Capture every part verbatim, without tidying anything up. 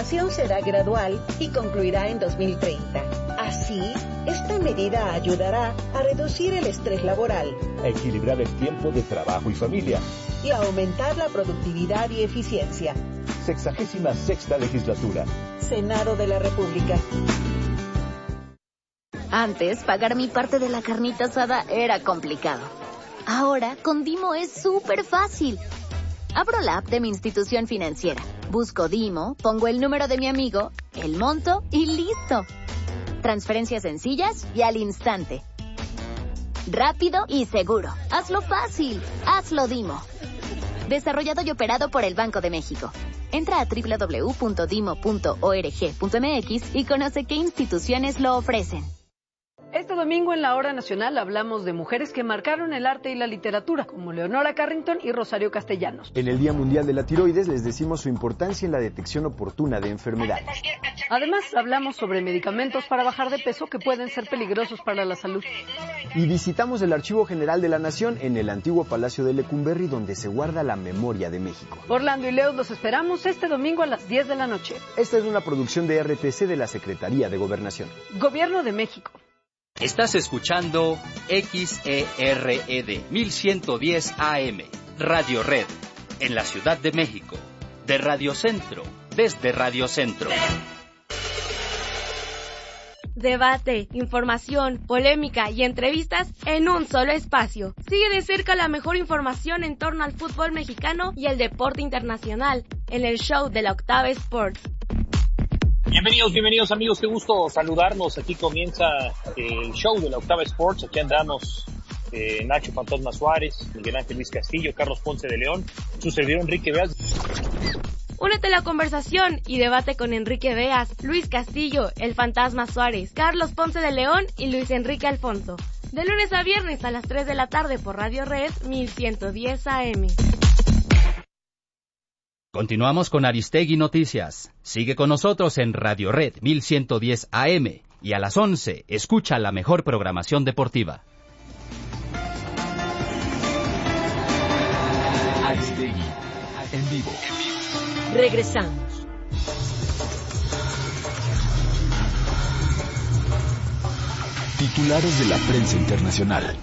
implementación será gradual y concluirá en dos mil treinta. Así, esta medida ayudará a reducir el estrés laboral, a equilibrar el tiempo de trabajo y familia y a aumentar la productividad y eficiencia. Sexagésima sexta legislatura. Senado de la República. Antes, pagar mi parte de la carnita asada era complicado. Ahora, con Dimo es súper fácil. Abro la app de mi institución financiera, busco Dimo, pongo el número de mi amigo, el monto y listo. Transferencias sencillas y al instante. Rápido y seguro. Hazlo fácil. Hazlo Dimo. Desarrollado y operado por el Banco de México. Entra a doble u doble u doble u punto dimo punto org punto m x y conoce qué instituciones lo ofrecen. Este domingo en la Hora Nacional hablamos de mujeres que marcaron el arte y la literatura, como Leonora Carrington y Rosario Castellanos. En el Día Mundial de la Tiroides les decimos su importancia en la detección oportuna de enfermedades. Además, hablamos sobre medicamentos para bajar de peso que pueden ser peligrosos para la salud. Y visitamos el Archivo General de la Nación en el antiguo Palacio de Lecumberri, donde se guarda la memoria de México. Orlando y Leo los esperamos este domingo a las diez de la noche. Esta es una producción de R T C de la Secretaría de Gobernación. Gobierno de México. Estás escuchando X E R E D mil ciento diez A M, Radio Red, en la Ciudad de México, de Radio Centro, desde Radio Centro. Debate, información, polémica y entrevistas en un solo espacio. Sigue de cerca la mejor información en torno al fútbol mexicano y el deporte internacional en el show de la Octava Sports. Bienvenidos, bienvenidos amigos, qué gusto saludarnos. Aquí comienza el show de la Octava Sports. Aquí andamos eh, Nacho Fantasma Suárez, Miguel Ángel Luis Castillo, Carlos Ponce de León, su servidor Enrique Beas. Únete a la conversación y debate con Enrique Beas, Luis Castillo, el Fantasma Suárez, Carlos Ponce de León y Luis Enrique Alfonso. De lunes a viernes a las tres de la tarde por Radio Red mil ciento diez A M. Continuamos con Aristegui Noticias. Sigue con nosotros en Radio Red mil ciento diez A M y a las once escucha la mejor programación deportiva. Aristegui en vivo. Regresamos. Titulares de la prensa internacional.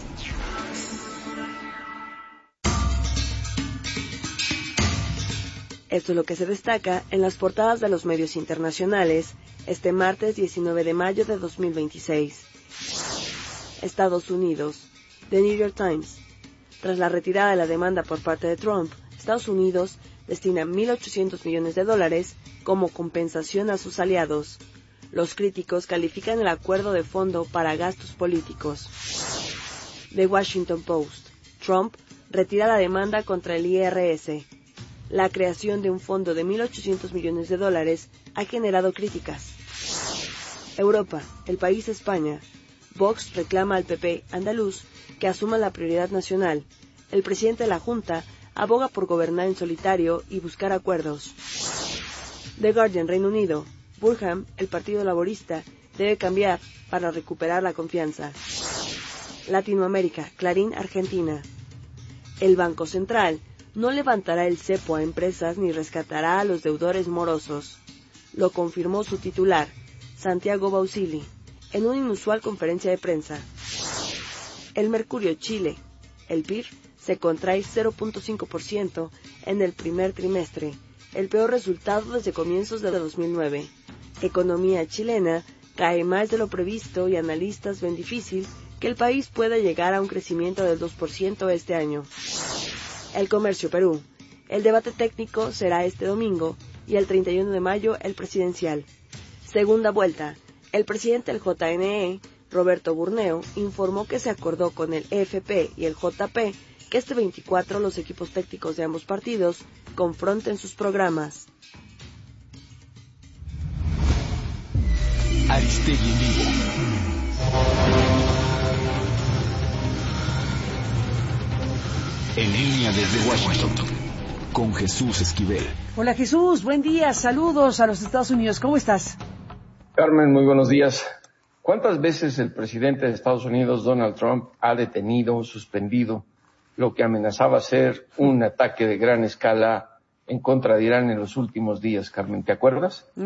Esto es lo que se destaca en las portadas de los medios internacionales este martes diecinueve de mayo de dos mil veintiséis. Estados Unidos. The New York Times. Tras la retirada de la demanda por parte de Trump, Estados Unidos destina mil ochocientos millones de dólares como compensación a sus aliados. Los críticos califican el acuerdo de fondo para gastos políticos. The Washington Post. Trump retira la demanda contra el I R S. La creación de un fondo de mil ochocientos millones de dólares ha generado críticas. Europa, el país España. Vox reclama al P P andaluz que asuma la prioridad nacional. El presidente de la Junta aboga por gobernar en solitario y buscar acuerdos. The Guardian, Reino Unido. Burham, el Partido Laborista, debe cambiar para recuperar la confianza. Latinoamérica, Clarín, Argentina. El Banco Central no levantará el cepo a empresas ni rescatará a los deudores morosos. Lo confirmó su titular, Santiago Bausili, en una inusual conferencia de prensa. El Mercurio, Chile. El P I R se contrae cero punto cinco por ciento en el primer trimestre, el peor resultado desde comienzos de dos mil nueve. Economía chilena cae más de lo previsto y analistas ven difícil que el país pueda llegar a un crecimiento del dos por ciento este año. El Comercio, Perú. El debate técnico será este domingo y el treinta y uno de mayo el presidencial. Segunda vuelta. El presidente del J N E, Roberto Burneo, informó que se acordó con el E F P y el J P que este veinticuatro los equipos técnicos de ambos partidos confronten sus programas. Aristegui en vivo. En línea desde Washington, con Jesús Esquivel. Hola Jesús, buen día, saludos a los Estados Unidos, ¿cómo estás? Carmen, muy buenos días. ¿Cuántas veces el presidente de Estados Unidos, Donald Trump, ha detenido, suspendido lo que amenazaba ser un ataque de gran escala en contra de Irán en los últimos días, Carmen? ¿Te acuerdas?